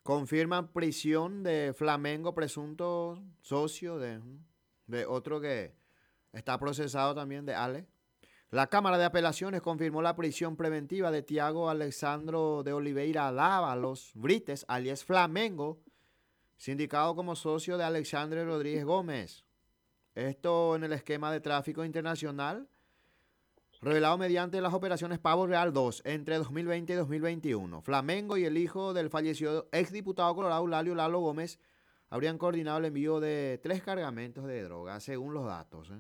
confirman prisión de Flamengo, presunto socio de otro que está procesado también, de Ale. La Cámara de Apelaciones confirmó la prisión preventiva de Tiago Alexandro de Oliveira Dávalos Brites, alias Flamengo, sindicado como socio de Alexandre Rodríguez Gómez. Esto en el esquema de tráfico internacional revelado mediante las operaciones Pavo Real 2 entre 2020 y 2021. Flamengo y el hijo del fallecido exdiputado colorado Eulalio Lalo Gómez habrían coordinado el envío de 3 cargamentos de droga, según los datos.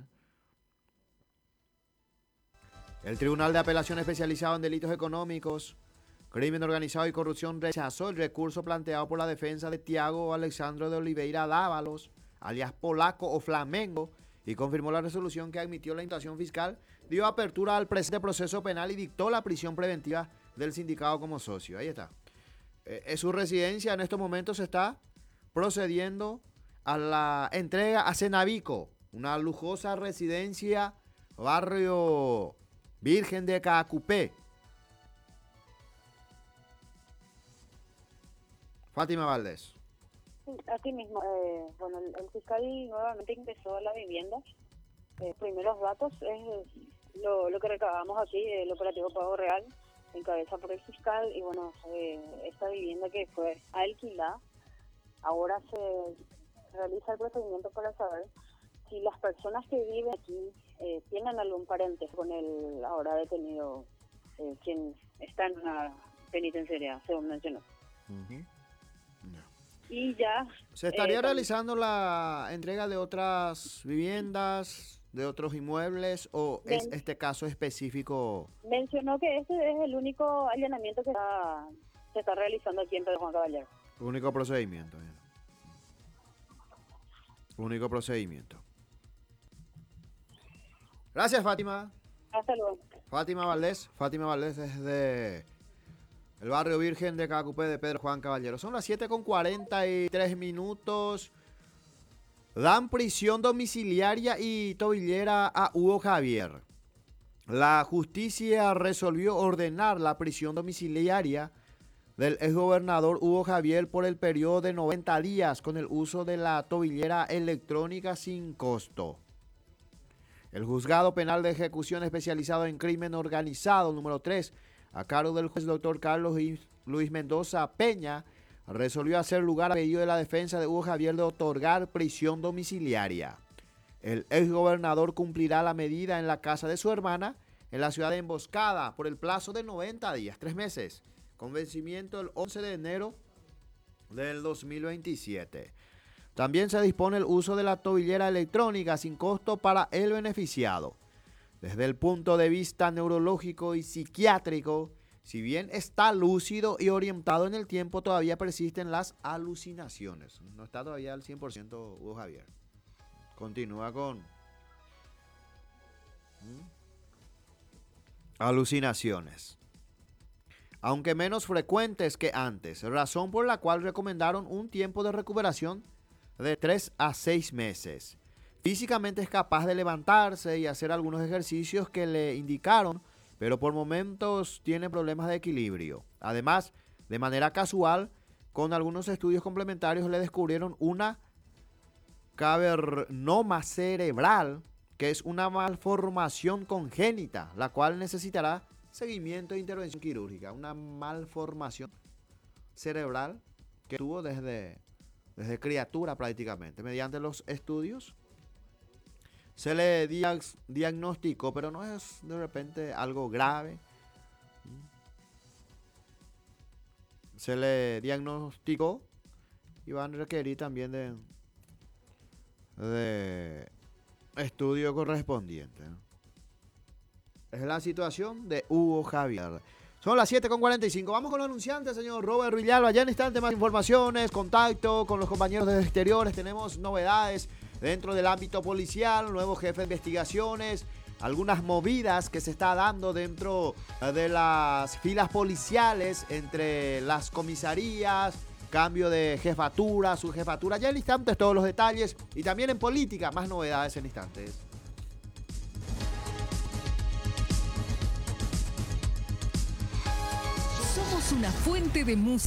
El Tribunal de Apelación Especializado en Delitos Económicos, Crimen Organizado y Corrupción rechazó el recurso planteado por la defensa de Tiago Alexandro de Oliveira Dávalos, alias Polaco o Flamengo, y confirmó la resolución que admitió la imputación fiscal, dio apertura al presente proceso penal y dictó la prisión preventiva del sindicado como socio. Ahí está. En su residencia en estos momentos se está procediendo a la entrega a Cenavico, una lujosa residencia, barrio Virgen de Caacupé. Fátima Valdés. Sí, así mismo. Bueno, el fiscal nuevamente ingresó a la vivienda. Primeros datos es lo que recabamos aquí, el operativo Pavo Real, encabeza por el fiscal. Y bueno, esta vivienda que fue alquilada, ahora se realiza el procedimiento para saber si las personas que viven aquí tienen algún parente con el ahora detenido, quien está en una penitenciaria, según mencionó. Uh-huh. Y ya ¿se estaría realizando la entrega de otras viviendas, de otros inmuebles, o es este caso específico? Mencionó que este es el único allanamiento que se está realizando aquí en Pedro Juan Caballero. Único procedimiento. Único procedimiento. Gracias, Fátima. Hasta luego. Fátima Valdés desde el barrio Virgen de Caacupé de Pedro Juan Caballero. Son las 7:43. Dan prisión domiciliaria y tobillera a Hugo Javier. La justicia resolvió ordenar la prisión domiciliaria del exgobernador Hugo Javier por el periodo de 90 días con el uso de la tobillera electrónica sin costo. El Juzgado Penal de Ejecución Especializado en Crimen Organizado número 3, a cargo del juez Dr. Carlos Luis Mendoza Peña, resolvió hacer lugar a pedido de la defensa de Hugo Javier de otorgar prisión domiciliaria. El exgobernador cumplirá la medida en la casa de su hermana en la ciudad de Emboscada por el plazo de 90 días, 3 meses, con vencimiento el 11 de enero del 2027. También se dispone el uso de la tobillera electrónica sin costo para el beneficiado. Desde el punto de vista neurológico y psiquiátrico, si bien está lúcido y orientado en el tiempo, todavía persisten las alucinaciones. No está todavía al 100% Hugo Javier. Continúa con alucinaciones, aunque menos frecuentes que antes, razón por la cual recomendaron un tiempo de recuperación de 3 a 6 meses. Físicamente es capaz de levantarse y hacer algunos ejercicios que le indicaron, pero por momentos tiene problemas de equilibrio. Además, de manera casual, con algunos estudios complementarios le descubrieron una cavernoma cerebral, que es una malformación congénita, la cual necesitará seguimiento e intervención quirúrgica. Una malformación cerebral que tuvo desde criatura prácticamente. Mediante los estudios se le diagnosticó, pero no es de repente algo grave. Se le diagnosticó y van a requerir también de estudio correspondiente. Es la situación de Hugo Javier. Son las 7:45. Vamos con los anunciantes, señor Robert Villalba. Ya en instante más informaciones, contacto con los compañeros de exteriores. Tenemos novedades dentro del ámbito policial, nuevo jefe de investigaciones, algunas movidas que se está dando dentro de las filas policiales entre las comisarías, cambio de jefatura, subjefatura. Ya en instantes todos los detalles, y también en política más novedades en instantes. Somos una fuente de música.